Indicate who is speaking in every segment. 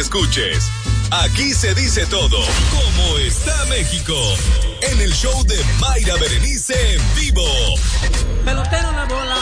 Speaker 1: escuches. Aquí se dice todo. ¿Cómo está México? En el show de Mayra Berenice en vivo.
Speaker 2: Pelotero la bola.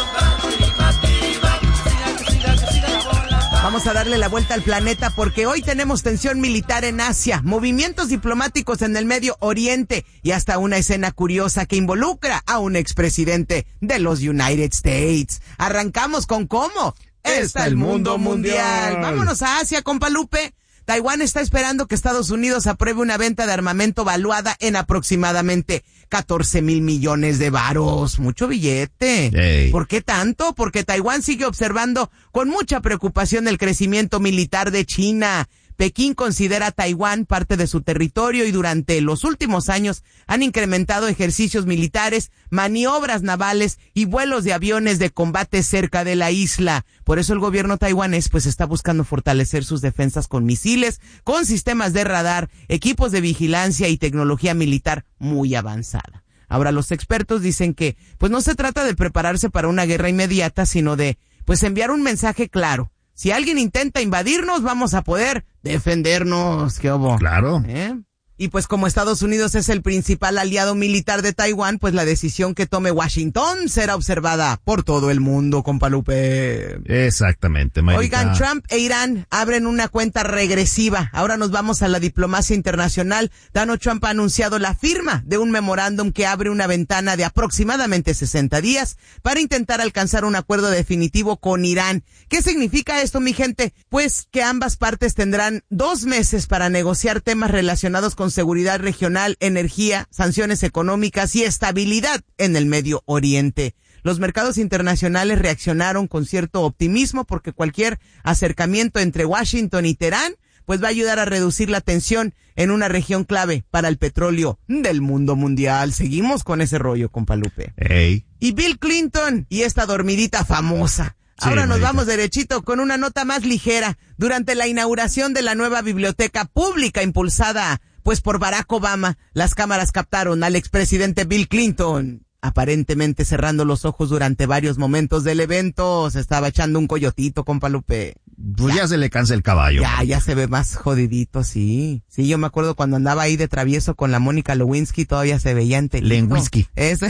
Speaker 3: Vamos a darle la vuelta al planeta porque hoy tenemos tensión militar en Asia, movimientos diplomáticos en el Medio Oriente y hasta una escena curiosa que involucra a un expresidente de los United States. Arrancamos con ¿cómo está el mundo mundial? Vámonos a Asia, compa Lupe. Taiwán está esperando que Estados Unidos apruebe una venta de armamento valuada en aproximadamente 14,000 millones de varos. Mucho billete.
Speaker 4: Hey.
Speaker 3: ¿Por qué tanto? Porque Taiwán sigue observando con mucha preocupación el crecimiento militar de China. Pekín considera a Taiwán parte de su territorio y durante los últimos años han incrementado ejercicios militares, maniobras navales y vuelos de aviones de combate cerca de la isla. Por eso el gobierno taiwanés pues está buscando fortalecer sus defensas con misiles, con sistemas de radar, equipos de vigilancia y tecnología militar muy avanzada. Ahora los expertos dicen que pues no se trata de prepararse para una guerra inmediata, sino de pues enviar un mensaje claro. Si alguien intenta invadirnos, vamos a poder defendernos. ¿Qué hubo?
Speaker 4: Claro.
Speaker 3: Y pues como Estados Unidos es el principal aliado militar de Taiwán, pues la decisión que tome Washington será observada por todo el mundo, compa Lupe.
Speaker 4: Exactamente, Mayrita.
Speaker 3: Oigan, Trump e Irán abren una cuenta regresiva. Ahora nos vamos a la diplomacia internacional. Donald Trump ha anunciado la firma de un memorándum que abre una ventana de aproximadamente 60 días para intentar alcanzar un acuerdo definitivo con Irán. ¿Qué significa esto, mi gente? Pues que ambas partes tendrán 2 meses para negociar temas relacionados con seguridad regional, energía, sanciones económicas y estabilidad en el Medio Oriente. Los mercados internacionales reaccionaron con cierto optimismo porque cualquier acercamiento entre Washington y Teherán pues va a ayudar a reducir la tensión en una región clave para el petróleo del mundo mundial. Seguimos con ese rollo, compa Lupe.
Speaker 4: Hey.
Speaker 3: Y Bill Clinton y esta dormidita famosa. Ahora nos vamos derechito con una nota más ligera. Durante la inauguración de la nueva biblioteca pública impulsada pues por Barack Obama, las cámaras captaron al expresidente Bill Clinton aparentemente cerrando los ojos durante varios momentos del evento. Se estaba echando un coyotito, compa Lupe.
Speaker 4: Pues ya se le cansa el caballo.
Speaker 3: Ya se ve más jodidito, sí. Sí, yo me acuerdo cuando andaba ahí de travieso con la Mónica Lewinsky, todavía se veía enterito.
Speaker 4: Lewinsky.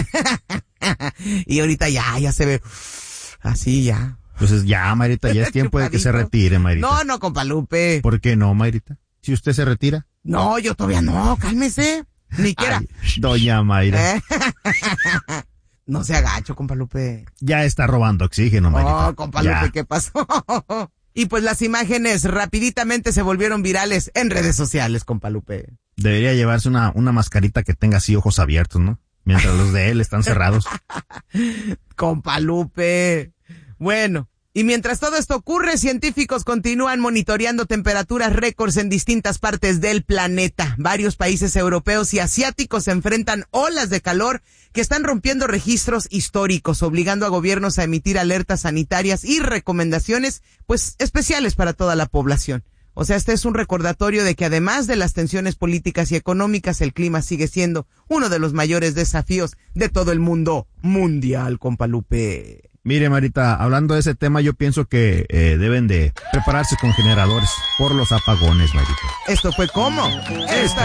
Speaker 3: Y ahorita ya se ve así ya.
Speaker 4: Entonces ya, Mayrita, ya es tiempo de que se retire, Mayrita.
Speaker 3: No, compa Lupe.
Speaker 4: ¿Por qué no, Mayrita? Si usted se retira.
Speaker 3: No, yo todavía no, cálmese. Ni quiera.
Speaker 4: Ay, doña Mayra.
Speaker 3: No se agacho, compa Lupe.
Speaker 4: Ya está robando oxígeno, Mayrita.
Speaker 3: Oh, compa Lupe, ¿qué pasó? Y pues las imágenes rapiditamente se volvieron virales en redes sociales, compa Lupe.
Speaker 4: Debería llevarse una mascarita que tenga así ojos abiertos, ¿no? Mientras los de él están cerrados.
Speaker 3: Compa Lupe. Bueno. Y mientras todo esto ocurre, científicos continúan monitoreando temperaturas récords en distintas partes del planeta. Varios países europeos y asiáticos se enfrentan olas de calor que están rompiendo registros históricos, obligando a gobiernos a emitir alertas sanitarias y recomendaciones, pues, especiales para toda la población. O sea, este es un recordatorio de que además de las tensiones políticas y económicas, el clima sigue siendo uno de los mayores desafíos de todo el mundo mundial, compa Lupe.
Speaker 4: Mire, Marita, hablando de ese tema, yo pienso que deben de prepararse con generadores por los apagones, Marita.
Speaker 3: Esto fue ¿Cómo está